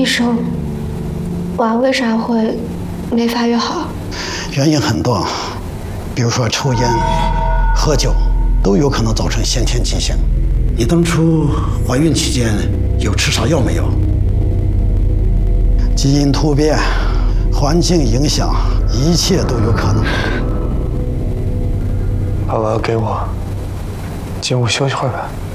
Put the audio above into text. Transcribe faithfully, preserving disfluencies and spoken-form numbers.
生，娃为啥会没发育好？ 原因很多，比如说抽烟、喝酒，都有可能造成先天畸形。你当初怀孕期间有吃啥药没有？基因突变、环境影响，一切都有可能。 爸爸给我进屋休息会儿呗。